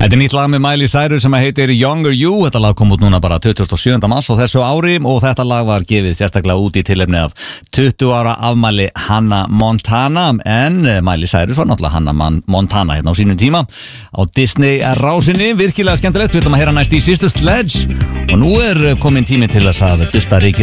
Þetta nýtt lag með Miley Cyrus sem heitir Younger You. Þetta lag kom út núna bara 27. mars á þessu ári og þetta lag var gefið sérstaklega út í tilefni af 20 ára afmæli Hannah Montana, en Miley Cyrus var náttúrulega Hannah Montana hérna á sínum tíma á Disney rásinni. Virkilega skemmtilegt. Við ætlum að heyra næst í Sister Sledge og nú komin tími til þess að dusta rykið